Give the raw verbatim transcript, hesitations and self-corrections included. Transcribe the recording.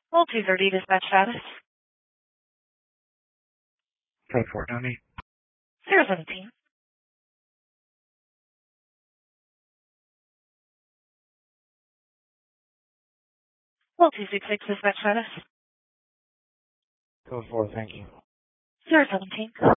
Full two thirty dispatch status. ten four Tony. zero seventeen. Full two six six dispatch status. Code four, thank you. zero seventeen.